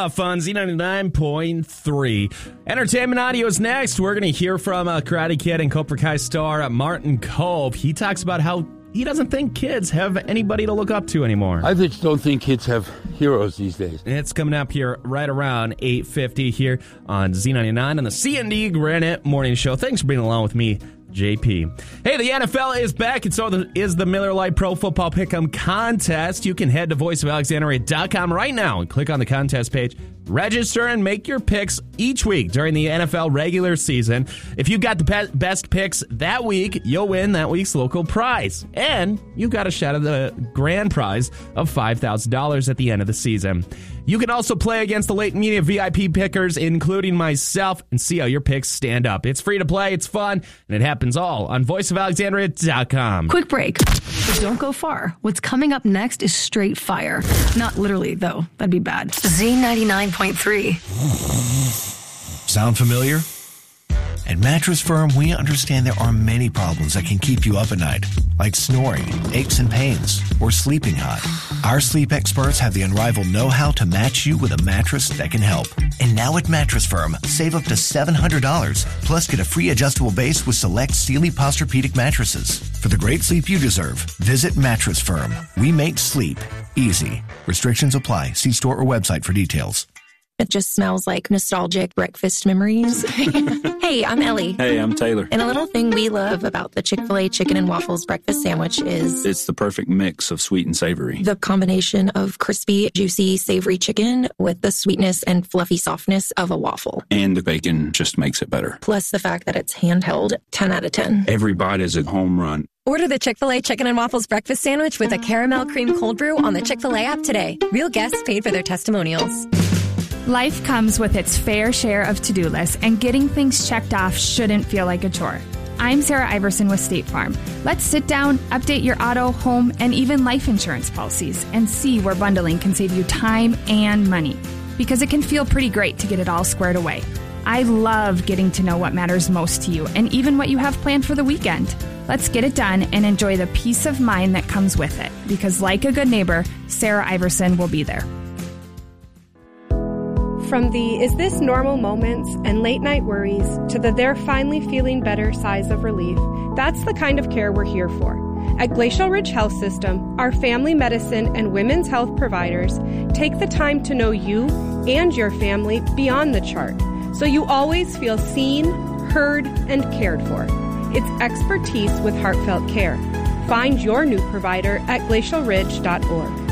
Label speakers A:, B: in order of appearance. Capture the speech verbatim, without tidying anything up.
A: off on Z ninety-nine point three. Entertainment Audio is next. We're going to hear from uh, Karate Kid and Cobra Kai star uh, Martin Kove. He talks about how he doesn't think kids have anybody to look up to anymore.
B: I just don't think kids have heroes these days.
A: It's coming up here right around eight fifty here on Z ninety-nine on the C and D Granite Morning Show. Thanks for being along with me, J P. Hey, the N F L is back, and so is the Miller Lite Pro Football Pick'em contest. You can head to voice of alexandria dot com right now and click on the contest page. Register and make your picks each week during the N F L regular season. If you got the be- best picks that week, you'll win that week's local prize. And you got a shot at the grand prize of five thousand dollars at the end of the season. You can also play against the Leighton Media V I P pickers, including myself, and see how your picks stand up. It's free to play, it's fun, and it happens all on voice of alexandria dot com.
C: Quick break. But don't go far. What's coming up next is straight fire. Not literally, though. That'd be bad. Z ninety-nine point three.
D: Sound familiar? At Mattress Firm, we understand there are many problems that can keep you up at night, like snoring, aches and pains, or sleeping hot. Our sleep experts have the unrivaled know-how to match you with a mattress that can help. And now at Mattress Firm, save up to seven hundred dollars, plus get a free adjustable base with select Sealy Posturepedic mattresses. For the great sleep you deserve, visit Mattress Firm. We make sleep easy. Restrictions apply. See store or website for details.
E: It just smells like nostalgic breakfast memories. Hey, I'm Ellie.
F: Hey, I'm Taylor.
E: And a little thing we love about the Chick-fil-A chicken and waffles breakfast sandwich is...
F: it's the perfect mix of sweet and savory.
E: The combination of crispy, juicy, savory chicken with the sweetness and fluffy softness of a waffle.
F: And the bacon just makes it better.
E: Plus the fact that it's handheld, ten out of ten.
F: Every bite is a home run.
G: Order the Chick-fil-A Chicken and Waffles Breakfast Sandwich with a caramel cream cold brew on the Chick-fil-A app today. Real guests paid for their testimonials.
H: Life comes with its fair share of to-do lists, and getting things checked off shouldn't feel like a chore. I'm Sarah Iverson with State Farm. Let's sit down, update your auto, home, and even life insurance policies, and see where bundling can save you time and money. Because it can feel pretty great to get it all squared away. I love getting to know what matters most to you, and even what you have planned for the weekend. Let's get it done and enjoy the peace of mind that comes with it. Because like a good neighbor, Sarah Iverson will be there.
I: From the is this normal moments and late night worries to the they're finally feeling better sighs of relief, that's the kind of care we're here for. At Glacial Ridge Health System, our family medicine and women's health providers take the time to know you and your family beyond the chart, so you always feel seen, heard, and cared for. It's expertise with heartfelt care. Find your new provider at glacial ridge dot org.